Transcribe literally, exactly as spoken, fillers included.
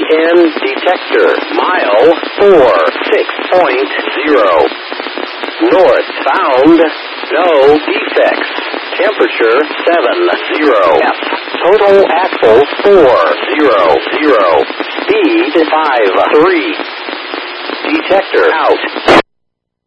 N detector. Mile four six point zero. North found. No defects. Temperature seven zero. F. Total axle four zero zero. Speed five three. Detector out.